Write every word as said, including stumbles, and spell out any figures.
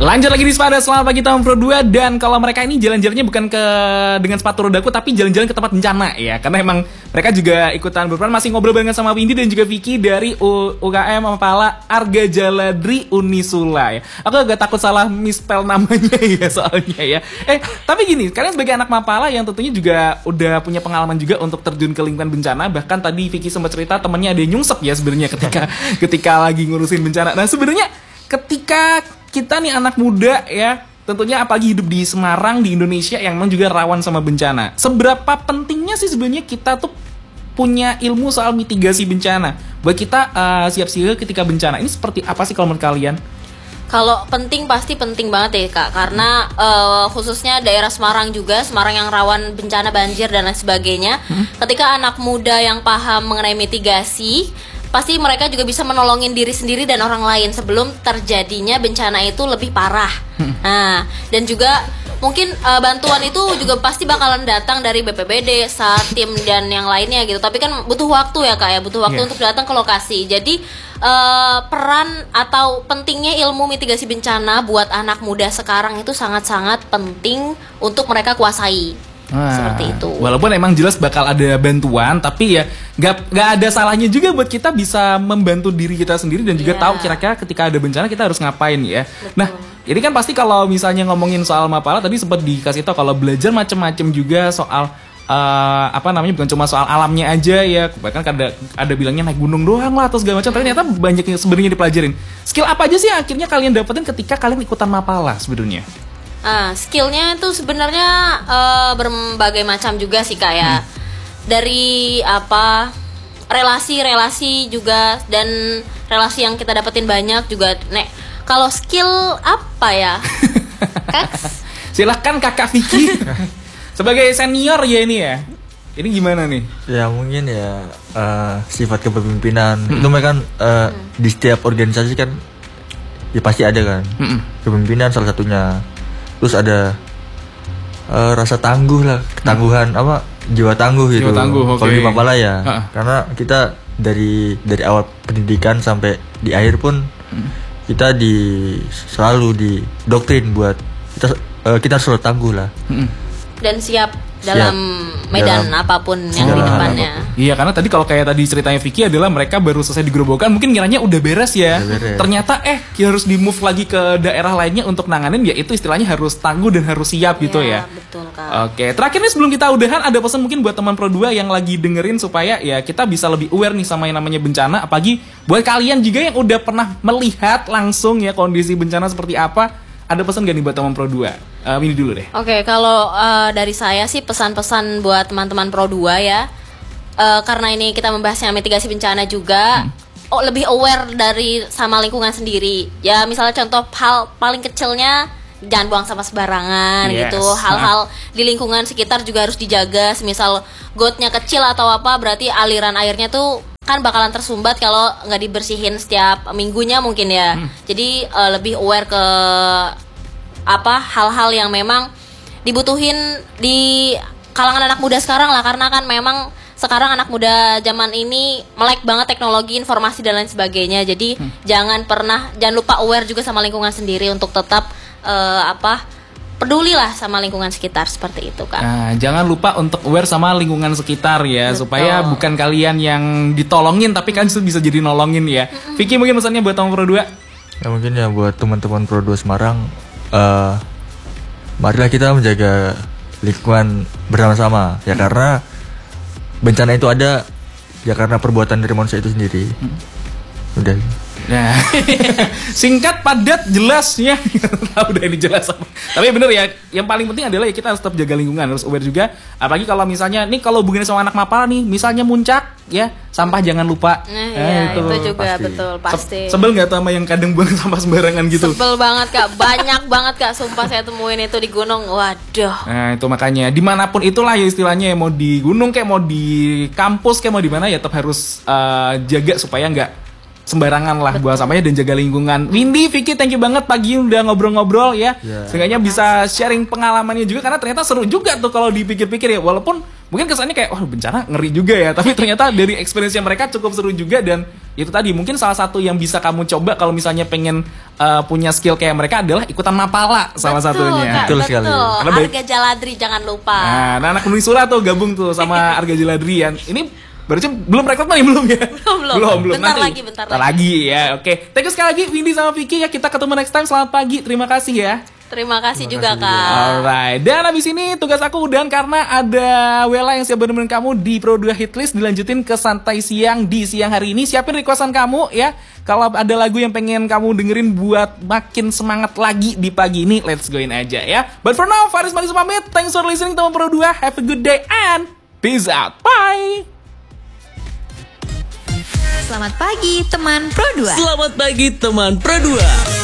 Lanjut lagi di Sepada, selamat pagi tahun Pro dua. Dan kalau mereka ini jalan-jalannya bukan ke dengan sepatu rodaku, tapi jalan-jalan ke tempat bencana ya. Karena emang mereka juga ikutan berperan. Masih ngobrol bareng sama Windy dan juga Vicky dari U- UKM Mapala Arga Jaladri Unisula ya. Aku agak takut salah misspell namanya ya soalnya ya. Eh tapi gini, kalian sebagai anak Mapala yang tentunya juga udah punya pengalaman juga untuk terjun ke lingkungan bencana. Bahkan tadi Vicky sempat cerita temannya ada yang nyungsep ya sebenarnya ketika ketika lagi ngurusin bencana. Nah sebenarnya ketika kita nih anak muda ya, tentunya apalagi hidup di Semarang, di Indonesia yang memang juga rawan sama bencana. Seberapa pentingnya sih sebenarnya kita tuh punya ilmu soal mitigasi bencana buat kita uh, siap siaga ketika bencana. Ini seperti apa sih kalau menurut kalian? Kalau penting pasti penting banget ya Kak, karena uh, khususnya daerah Semarang juga, Semarang yang rawan bencana banjir dan lain sebagainya. hmm? Ketika anak muda yang paham mengenai mitigasi, pasti mereka juga bisa menolongin diri sendiri dan orang lain sebelum terjadinya bencana itu lebih parah. Hmm. Nah, dan juga mungkin uh, bantuan itu juga pasti bakalan datang dari B P B D, S A R, tim dan yang lainnya gitu. Tapi kan butuh waktu ya Kak ya, butuh waktu yeah. untuk datang ke lokasi. Jadi uh, peran atau pentingnya ilmu mitigasi bencana buat anak muda sekarang itu sangat-sangat penting untuk mereka kuasai. Nah, seperti itu. Walaupun emang jelas bakal ada bantuan, tapi ya gak, gak ada salahnya juga buat kita bisa membantu diri kita sendiri dan juga yeah. tahu kira-kira ketika ada bencana kita harus ngapain ya. Betul. Nah, ini kan pasti kalau misalnya ngomongin soal Mapala tadi sempat dikasih tahu kalau belajar macam-macam juga soal uh, apa namanya, bukan cuma soal alamnya aja ya. Bahkan ada ada bilangnya naik gunung doang lah atau segala macam. Ternyata banyak yang sebenarnya dipelajarin. Skill apa aja sih yang akhirnya kalian dapetin ketika kalian ikutan Mapala sebenarnya? Ah, skillnya itu sebenarnya uh, berbagai macam juga sih Kak ya. Hmm. Dari apa relasi-relasi juga, dan relasi yang kita dapetin banyak juga. Nek, kalau skill apa ya? Kak? Silahkan Kakak Vicky. Sebagai senior ya ini ya. Ini gimana nih? Ya mungkin ya uh, sifat kepemimpinan. Hmm. Itu mereka kan uh, hmm. di setiap organisasi kan ya pasti ada kan. Hmm. Kepemimpinan salah satunya. Terus ada uh, rasa tangguh lah, ketangguhan hmm. apa jiwa tangguh gitu. Jiwa tangguh, okay. Kalau di Mapala ya, ha. karena kita dari dari awal pendidikan sampai di akhir pun hmm. kita di selalu didoktrin buat kita uh, kita selalu tangguh lah. Hmm. Dan siap dalam siap. medan dalam, apapun yang di depannya. Iya, karena tadi kalau kayak tadi ceritanya Vicky adalah mereka baru selesai digerobokan, mungkin kiranya udah beres ya. Udah beres. Ternyata eh harus di move lagi ke daerah lainnya untuk nanganin, ya itu istilahnya harus tangguh dan harus siap gitu ya. Iya, betul Kak. Oke, terakhir nih sebelum kita udahan ada pesan mungkin buat teman Pro dua yang lagi dengerin supaya ya kita bisa lebih aware nih sama yang namanya bencana, apalagi buat kalian juga yang udah pernah melihat langsung ya kondisi bencana seperti apa. Ada pesan gak nih buat teman Pro dua? Uh, ini dulu deh. Oke, okay, kalau uh, dari saya sih pesan-pesan buat teman-teman Pro dua ya. Uh, karena ini kita membahasnya mitigasi bencana juga. Hmm. Oh, lebih aware dari sama lingkungan sendiri. Ya, misalnya contoh hal paling kecilnya jangan buang sampah sembarangan yes. gitu. Hal-hal di lingkungan sekitar juga harus dijaga. Semisal gotnya kecil atau apa, berarti aliran airnya tuh kan bakalan tersumbat kalau nggak dibersihin setiap minggunya mungkin ya. Hmm. Jadi uh, lebih aware ke apa hal-hal yang memang dibutuhin di kalangan anak muda sekarang lah, karena kan memang sekarang anak muda zaman ini melek banget teknologi, informasi dan lain sebagainya. Jadi hmm. jangan pernah jangan lupa aware juga sama lingkungan sendiri untuk tetap uh, apa pedulilah sama lingkungan sekitar, seperti itu Kak. Nah, jangan lupa untuk aware sama lingkungan sekitar ya. Betul. Supaya bukan kalian yang ditolongin tapi kan bisa jadi nolongin ya. Mm-hmm. Vicky mungkin pesannya buat teman Pro dua? Ya mungkin ya buat teman-teman Pro dua Semarang, uh, marilah kita menjaga lingkungan bersama-sama ya. Mm-hmm. Karena bencana itu ada ya karena perbuatan dari manusia itu sendiri. Mm-hmm. Udah. Nah, singkat, padat, jelas ya. Udah ini jelas apa. Tapi bener ya, yang paling penting adalah ya kita harus tetap jaga lingkungan, harus aware juga. Apalagi kalau misalnya nih kalau hubungannya sama anak Mapala nih, misalnya muncak ya, sampah jangan lupa. Nah, eh, iya, itu, itu juga pasti. Betul, pasti. Se- sebel nggak tuh sama yang kadang buang sampah sembarangan gitu? Sebel banget Kak, banyak banget Kak, sumpah saya temuin itu di gunung, waduh. Nah itu makanya, dimanapun itulah ya istilahnya, mau di gunung kayak mau di kampus kayak mau di mana ya tetap harus uh, jaga supaya nggak sembarangan lah buang sampahnya dan jaga lingkungan. Windy, Vicky, thank you banget pagi udah ngobrol-ngobrol ya. Yeah. Seenggaknya bisa sharing pengalamannya juga karena ternyata seru juga tuh kalau dipikir-pikir ya. Walaupun mungkin kesannya kayak wah bencana ngeri juga ya, tapi ternyata dari experience-nya mereka cukup seru juga dan itu tadi mungkin salah satu yang bisa kamu coba kalau misalnya pengen uh, punya skill kayak mereka adalah ikutan Mapala salah betul, satunya. Kak, Betul betul sekali. Karena baik- Arga Jaladri jangan lupa. Nah, nah anak Unisula tuh gabung tuh sama Arga Jiladrian. Ini berarti belum rekrutmen ya belum ya? Belum, belum. belum, belum. Bentar Nanti. lagi, bentar lagi. lagi ya. Oke. Thank you sekali lagi Windy sama Vicky ya. Kita ketemu next time. Selamat pagi. Terima kasih ya. Terima kasih Terima juga kasih juga. Kak. Alright, dan abis ini tugas aku udah karena ada Wela yang siap bener-bener kamu di Pro dua Hitlist dilanjutin ke santai siang di siang hari ini. Siapin requestan kamu ya. Kalau ada lagu yang pengen kamu dengerin buat makin semangat lagi di pagi ini, let's goin aja ya. But for now, Faris Manis pamit. Thanks for listening teman Pro dua. Have a good day and peace out. Bye. Selamat pagi teman Pro dua. Selamat pagi teman Pro dua.